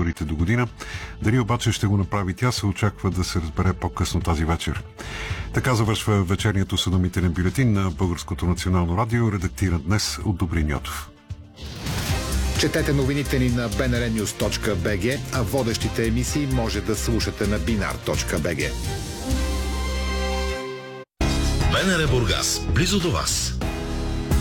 изборите до година. Дали обаче ще го направи тя, се очаква да се разбере по-късно тази вечер. Така завършва вечерният осведомителен бюлетин на Българското национално радио, редактиран днес от Добрин Йотов. Четете новините ни на bnrnews.bg, а водещите емисии може да слушате на binar.bg. БНР Бургас, близо до вас.